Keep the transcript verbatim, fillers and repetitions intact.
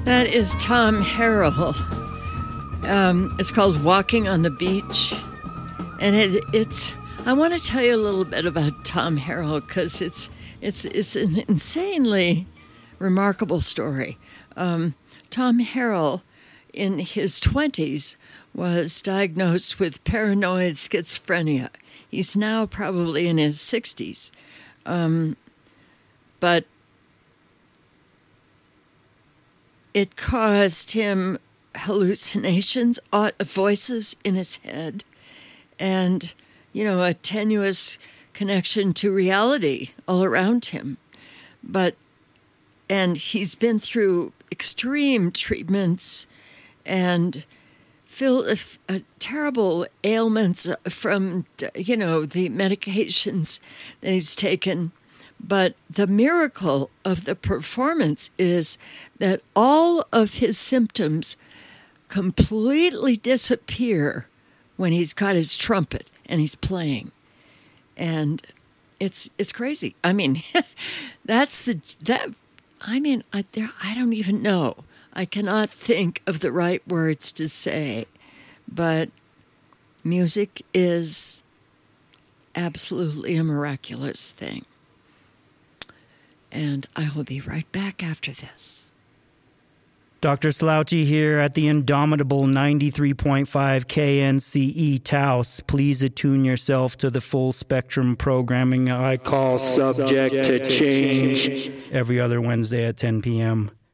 That is Tom Harrell. Um, it's called Walking on the Beach. And it, it's, I want to tell you a little bit about Tom Harrell because it's, it's, it's an insanely remarkable story. Um, Tom Harrell, in his twenties, was diagnosed with paranoid schizophrenia. He's now probably in his sixties. Um, but it caused him hallucinations, voices in his head, and, you know, a tenuous connection to reality all around him. But, and he's been through extreme treatments and feel uh, terrible ailments from, you know, the medications that he's taken. But the miracle of the performance is that all of his symptoms completely disappear when he's got his trumpet and he's playing. And it's it's crazy. I mean, that's the, that, I mean, I, there, I don't even know. I cannot think of the right words to say, but music is absolutely a miraculous thing. And I will be right back after this. Doctor Slouchy here at the indomitable ninety-three point five K N C E Taos. Please attune yourself to the full spectrum programming I call Subject to Change every other Wednesday at ten p.m.